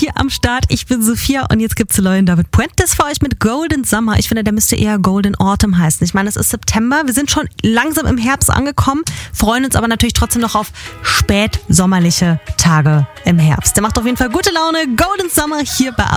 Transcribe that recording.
hier am Start. Ich bin Sophia und jetzt gibt's Leuen David Puentes für euch mit Golden Summer. Ich finde, der müsste eher Golden Autumn heißen. Ich meine, es ist September. Wir sind schon langsam im Herbst angekommen, freuen uns aber natürlich trotzdem noch auf spätsommerliche Tage im Herbst. Der macht auf jeden Fall gute Laune. Golden Summer hier bei